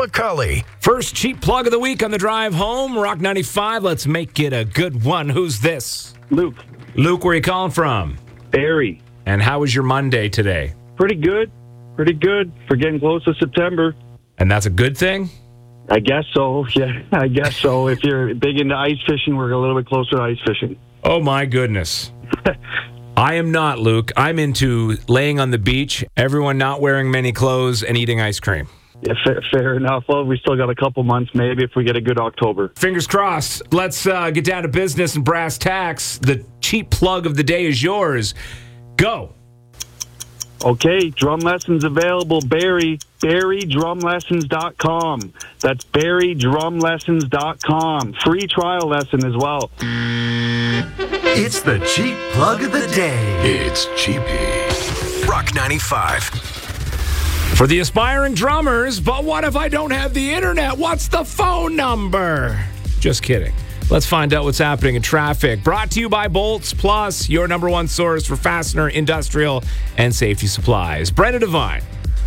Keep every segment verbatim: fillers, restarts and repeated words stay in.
McCulley. First cheap plug of the week on the drive home. Rock ninety-five. Let's make it a good one. Who's this? Luke. Luke, where are you calling from? Barry. And how was your Monday today? Pretty good. Pretty good for getting close to September. And that's a good thing? I guess so. Yeah, I guess so. If you're big into ice fishing, we're a little bit closer to ice fishing. Oh, my goodness. I am not, Luke. I'm into laying on the beach, everyone not wearing many clothes, and eating ice cream. Yeah, fair, fair enough. Well, we still got a couple months maybe if we get a good October. Fingers crossed. Let's uh, get down to business and brass tacks. The cheap plug of the day is yours. Go. Okay, drum lessons available, Barry. Barry Drum Lessons dot com. That's Barry Drum Lessons dot com. Free trial lesson as well. It's the cheap plug of the day. It's cheapy. Rock ninety-five. For the aspiring drummers, but what if I don't have the internet? What's the phone number? Just kidding. Let's find out what's happening in traffic. Brought to you by Bolts Plus, your number one source for fastener, industrial, and safety supplies. Brenda Devine.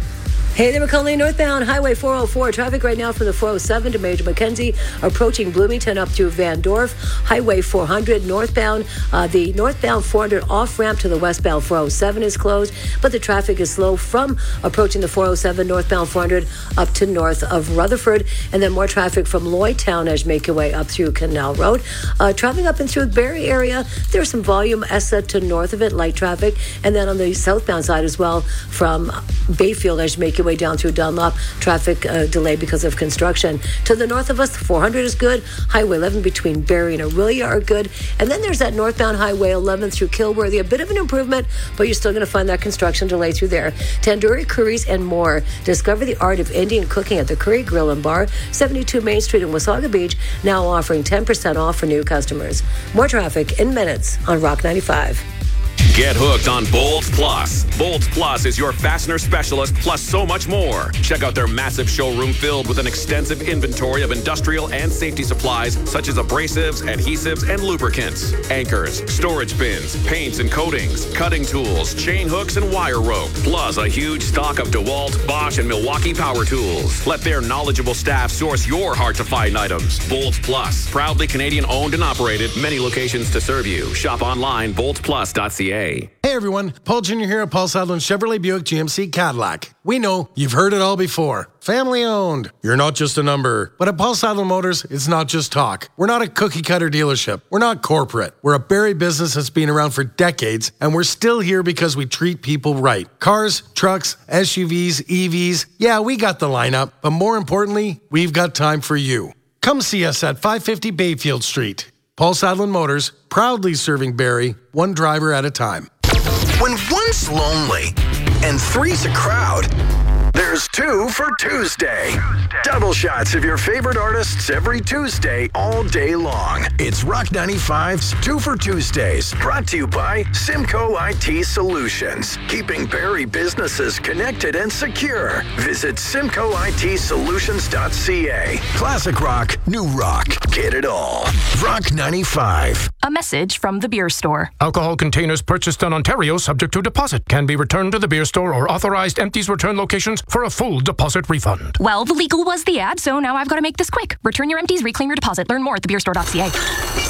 Hey there, McCulley, northbound Highway four oh four. Traffic right now from the four oh seven to Major Mackenzie, approaching Bloomington up through Van Dorf. Highway four hundred northbound. Uh, the northbound four hundred off-ramp to the westbound four oh seven is closed, but the traffic is slow from approaching the four oh seven northbound four hundred up to north of Rutherford. And then more traffic from Lloydtown as you make your way up through Canal Road. Uh, traffic up and through the Barrie area, there's some volume. Essa to north of it, light traffic. And then on the southbound side as well from Bayfield as you make your way down through Dunlop, traffic uh, delay because of construction. To the north of us, the four hundred is good. Highway eleven between Barrie and Orillia are good. And then there's that northbound Highway eleven through Kilworthy, a bit of an improvement, but you're still going to find that construction delay through there. Tandoori curries and more. Discover the art of Indian cooking at the Curry Grill and Bar, seventy-two Main Street in Wasaga Beach, now offering ten percent off for new customers. More traffic in minutes on Rock ninety-five. Get hooked on Bolts Plus. Bolts Plus is your fastener specialist, plus so much more. Check out their massive showroom filled with an extensive inventory of industrial and safety supplies, such as abrasives, adhesives, and lubricants, anchors, storage bins, paints and coatings, cutting tools, chain hooks, and wire rope, plus a huge stock of DeWalt, Bosch, and Milwaukee power tools. Let their knowledgeable staff source your hard-to-find items. Bolts Plus, proudly Canadian-owned and operated, many locations to serve you. Shop online, bolts plus dot c a. Hey everyone, Paul Junior here at Paul Sadlin Chevrolet Buick G M C Cadillac. We know you've heard it all before. Family owned. You're not just a number. But at Paul Sadlin Motors, it's not just talk. We're not a cookie cutter dealership. We're not corporate. We're a Barrie business that's been around for decades, and we're still here because we treat people right. Cars, trucks, S U Vs, E Vs. Yeah, we got the lineup, but more importantly, we've got time for you. Come see us at five fifty Bayfield Street. Paul Sadlin Motors, proudly serving Barrie, one driver at a time. When one's lonely and three's a crowd, there's two for Tuesday. Double shots of your favorite artists every Tuesday, all day long. It's Rock ninety-five's Two for Tuesdays, brought to you by Simcoe I T Solutions, keeping Barrie businesses connected and secure. Visit simcoe I T solutions dot c a. Classic rock, new rock, get it all. Rock ninety-five. A message from the beer store. Alcohol containers purchased in Ontario subject to deposit can be returned to the beer store or authorized empties return locations for a full deposit refund. Well, the legal was the ad, so now I've got to make this quick. Return your empties, reclaim your deposit. Learn more at the beer store dot c a.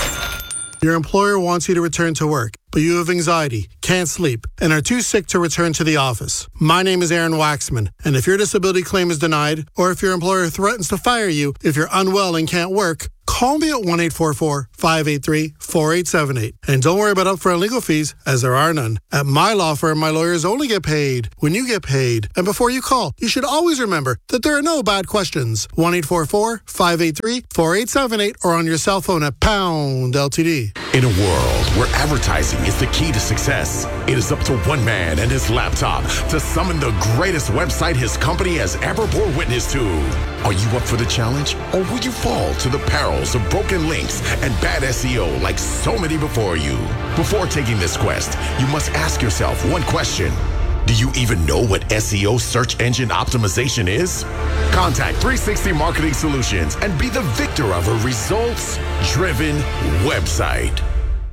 Your employer wants you to return to work, but you have anxiety, can't sleep, and are too sick to return to the office. My name is Aaron Waxman, and if your disability claim is denied, or if your employer threatens to fire you if you're unwell and can't work, call me at one eight four four, five eight three, four eight seven eight. And don't worry about upfront legal fees, as there are none. At my law firm, my lawyers only get paid when you get paid. And before you call, you should always remember that there are no bad questions. one eight four four, five eight three, four eight seven eight or on your cell phone at pound L T D. In a world where advertising is the key to success, it is up to one man and his laptop to summon the greatest website his company has ever bore witness to. Are you up for the challenge, or will you fall to the perils of broken links and bad S E O like so many before you? Before taking this quest, you must ask yourself one question. Do you even know what S E O search engine optimization is? Contact three sixty Marketing Solutions and be the victor of a results-driven website.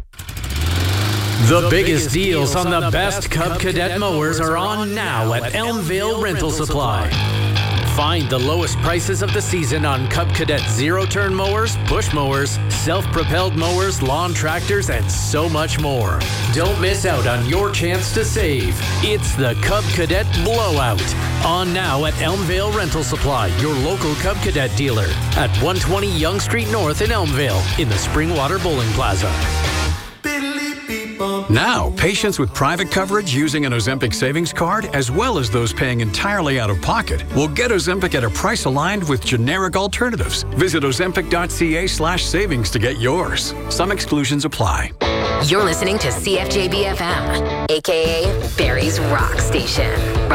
The biggest deals on the best Cub Cadet mowers are on now at Elmvale Rental Supply. Find the lowest prices of the season on Cub Cadet zero-turn mowers, push mowers, self-propelled mowers, lawn tractors, and so much more. Don't miss out on your chance to save. It's the Cub Cadet Blowout. On now at Elmvale Rental Supply, your local Cub Cadet dealer. At one twenty Yonge Street North in Elmvale, in the Springwater Bowling Plaza. Now, patients with private coverage using an Ozempic savings card, as well as those paying entirely out of pocket, will get Ozempic at a price aligned with generic alternatives. Visit ozempic.ca slash savings to get yours. Some exclusions apply. You're listening to C F J B F M, a k a. Barrie's Rock Station.